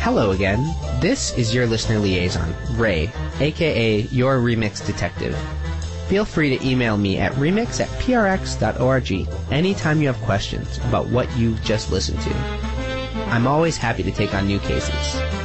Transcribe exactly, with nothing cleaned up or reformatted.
Hello again. This is your listener liaison, Ray, aka your Remix Detective. Feel free to email me at remix at p r x dot org anytime you have questions about what you've just listened to. I'm always happy to take on new cases.